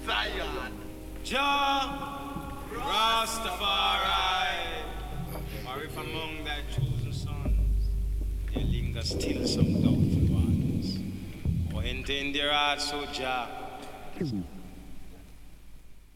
Zion. Jah Rastafari. Or if among thy chosen sons there linger still some doubtful ones, or enter in their hearts, so Jah